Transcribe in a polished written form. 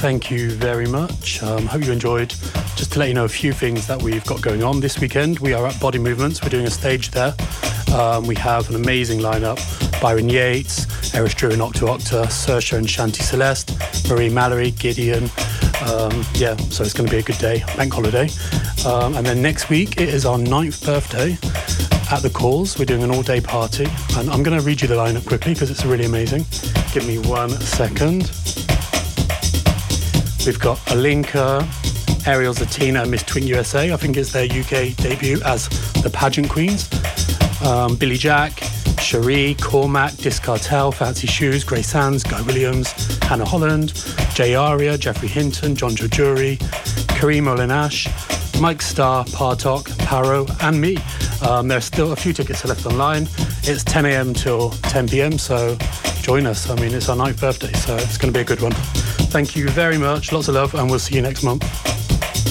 Thank you very much. Hope you enjoyed. Just to let you know a few things that we've got going on this weekend. We are at Body Movements. We're doing a stage there. We have an amazing lineup. Byron Yates, Eris Drew and Octa Octa, Saoirse and Shanti Celeste, Marie Mallory, Gideon. So it's going to be a good day, bank holiday. And then next week, it is our 9th birthday at the Calls. We're doing an all-day party. And I'm going to read you the lineup quickly because it's really amazing. Give me 1 second. We've got Alinka, Ariel Zatina and Miss Twin USA. I think it's their UK debut as the pageant queens. Billy Jack, Cherie, Cormac, Discartel, Fancy Shoes, Grace Sands, Guy Williams, Hannah Holland, Jay Aria, Jeffrey Hinton, John Jojuri, Kareem Olinash, Mike Starr, Partok, Paro, and me. There's still a few tickets left online. It's 10 a.m. till 10 p.m, so join us. I mean, it's our 9th birthday, so it's going to be a good one. Thank you very much. Lots of love, and we'll see you next month.